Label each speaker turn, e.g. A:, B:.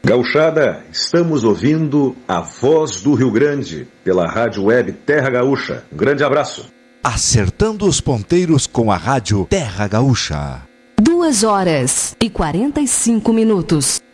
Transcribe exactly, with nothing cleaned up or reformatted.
A: Gauchada, estamos ouvindo a Voz do Rio Grande pela Rádio Web Terra Gaúcha. Um grande abraço.
B: Acertando os ponteiros com a Rádio Terra Gaúcha.
C: Duas horas e quarenta e cinco minutos.